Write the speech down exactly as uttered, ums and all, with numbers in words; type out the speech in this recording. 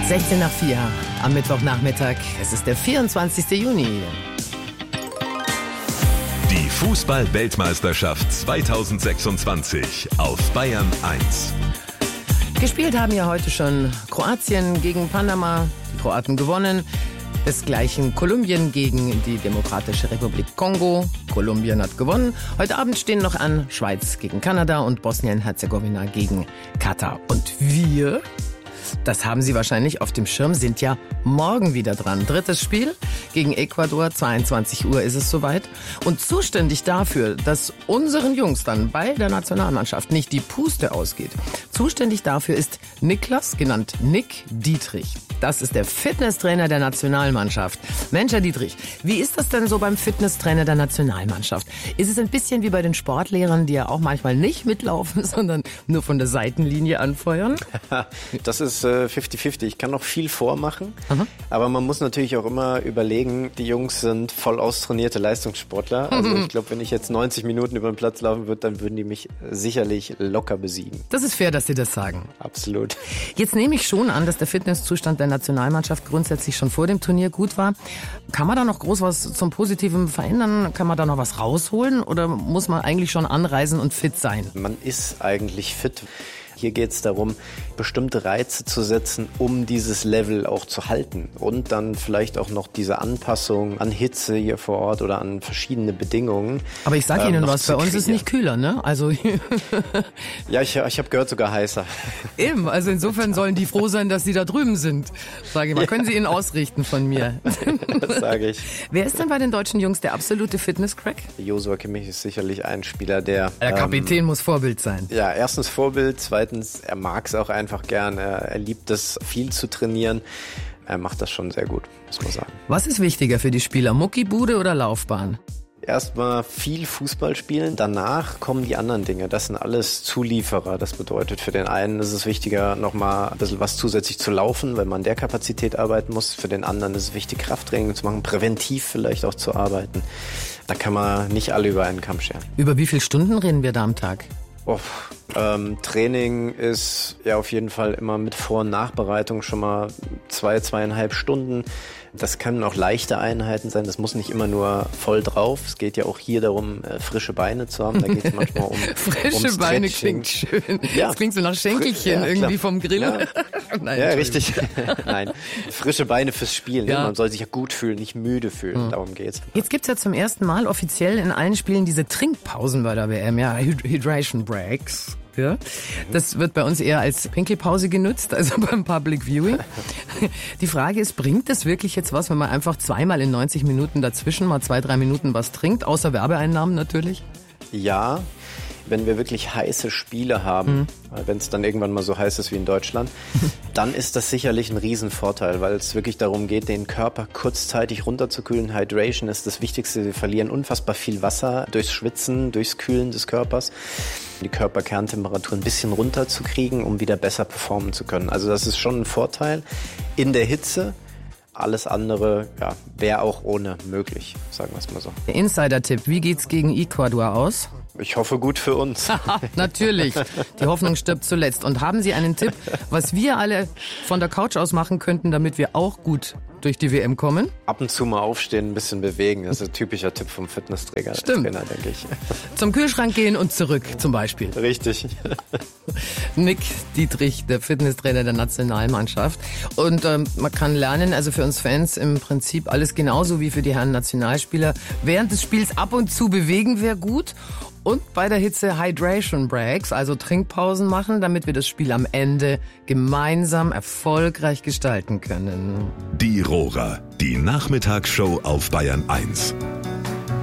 sechzehn nach vier am Mittwochnachmittag. Es ist der vierundzwanzigste Juni. Die Fußball-Weltmeisterschaft zweitausendsechsundzwanzig auf Bayern eins. Gespielt haben ja heute schon Kroatien gegen Panama. Die Kroaten gewonnen. Desgleichen Kolumbien gegen die Demokratische Republik Kongo. Kolumbien hat gewonnen. Heute Abend stehen noch an Schweiz gegen Kanada und Bosnien-Herzegowina gegen Katar. Und wir, das haben Sie wahrscheinlich auf dem Schirm, sind ja morgen wieder dran. Drittes Spiel gegen Ecuador, zweiundzwanzig Uhr ist es soweit. Und zuständig dafür, dass unseren Jungs dann bei der Nationalmannschaft nicht die Puste ausgeht, zuständig dafür ist Niklas, genannt Nick Dietrich. Das ist der Fitnesstrainer der Nationalmannschaft. Mensch, Herr Dietrich, wie ist das denn so beim Fitnesstrainer der Nationalmannschaft? Ist es ein bisschen wie bei den Sportlehrern, die ja auch manchmal nicht mitlaufen, sondern nur von der Seitenlinie anfeuern? Das ist äh, fünfzig fünfzig. Ich kann noch viel vormachen, mhm. aber man muss natürlich auch immer überlegen, die Jungs sind voll austrainierte Leistungssportler. Also mhm. ich glaube, wenn ich jetzt neunzig Minuten über den Platz laufen würde, dann würden die mich sicherlich locker besiegen. Das ist fair, dass Sie das sagen. Absolut. Jetzt nehme ich schon an, dass der Fitnesszustand der Nationalmannschaft grundsätzlich schon vor dem Turnier gut war. Kann man da noch groß was zum Positiven verändern? Kann man da noch was rausholen? Oder muss man eigentlich schon anreisen und fit sein? Man ist eigentlich fit. Hier geht es darum, bestimmte Reize zu setzen, um dieses Level auch zu halten. Und dann vielleicht auch noch diese Anpassung an Hitze hier vor Ort oder an verschiedene Bedingungen. Aber ich sage Ihnen ähm, was, bei uns ist nicht kühler, ne? Also ja, ich, ich habe gehört, sogar heißer. Eben, also insofern sollen die froh sein, dass Sie da drüben sind. Sage ich mal, ja. Können Sie Ihnen ausrichten von mir. Das sage ich. Wer ist denn bei den deutschen Jungs der absolute Fitness-Crack? Joshua Kimmich ist sicherlich ein Spieler, der... Der Kapitän ähm, muss Vorbild sein. Ja, erstens Vorbild, zweitens er mag es auch einfach gern, er, er liebt es, viel zu trainieren. Er macht das schon sehr gut, muss man sagen. Was ist wichtiger für die Spieler, Muckibude oder Laufbahn? Erstmal viel Fußball spielen, danach kommen die anderen Dinge. Das sind alles Zulieferer. Das bedeutet, für den einen ist es wichtiger, nochmal ein bisschen was zusätzlich zu laufen, weil man an der Kapazität arbeiten muss. Für den anderen ist es wichtig, Krafttraining zu machen, präventiv vielleicht auch zu arbeiten. Da kann man nicht alle über einen Kamm scheren. Über wie viele Stunden reden wir da am Tag? Oh, ähm, Training ist ja auf jeden Fall immer mit Vor- und Nachbereitung schon mal zwei, zweieinhalb Stunden. Das können auch leichte Einheiten sein, das muss nicht immer nur voll drauf. Es geht ja auch hier darum, frische Beine zu haben. Da geht es manchmal um Frische um Beine klingt schön. Ja. Das klingt so nach Schenkelchen ja, irgendwie vom Grill. Ja, Nein, ja richtig. Nein, frische Beine fürs Spielen. Ja. Man soll sich ja gut fühlen, nicht müde fühlen. Mhm. Darum geht's. Jetzt gibt's ja zum ersten Mal offiziell in allen Spielen diese Trinkpausen bei der W M, ja, Hydration Breaks. Ja, das wird bei uns eher als Pinkelpause genutzt, also beim Public Viewing. Die Frage ist, bringt das wirklich jetzt was, wenn man einfach zweimal in neunzig Minuten dazwischen mal zwei, drei Minuten was trinkt, außer Werbeeinnahmen natürlich? Ja, wenn wir wirklich heiße Spiele haben, mhm. wenn es dann irgendwann mal so heiß ist wie in Deutschland, dann ist das sicherlich ein Riesenvorteil, weil es wirklich darum geht, den Körper kurzzeitig runterzukühlen. Hydration ist das Wichtigste. Wir verlieren unfassbar viel Wasser durchs Schwitzen, durchs Kühlen des Körpers. Die Körperkerntemperatur ein bisschen runterzukriegen, um wieder besser performen zu können. Also das ist schon ein Vorteil in der Hitze. Alles andere ja, wäre auch ohne möglich, sagen wir es mal so. Der Insider-Tipp, wie geht's gegen Ecuador aus? Ich hoffe gut für uns. Natürlich, die Hoffnung stirbt zuletzt. Und haben Sie einen Tipp, was wir alle von der Couch aus machen könnten, damit wir auch gut durch die W M kommen? Ab und zu mal aufstehen, ein bisschen bewegen. Das ist ein typischer Tipp vom Fitnesstrainer, Stimmt. Trainer, denke ich. Zum Kühlschrank gehen und zurück zum Beispiel. Richtig. Nick Dietrich, der Fitnesstrainer der Nationalmannschaft. Und ähm, man kann lernen, also für uns Fans im Prinzip alles genauso wie für die Herren Nationalspieler. Während des Spiels ab und zu bewegen wäre gut. Und bei der Hitze Hydration Breaks, also Trinkpausen machen, damit wir das Spiel am Ende gemeinsam erfolgreich gestalten können. Die Rohrer, die Nachmittagsshow auf Bayern eins.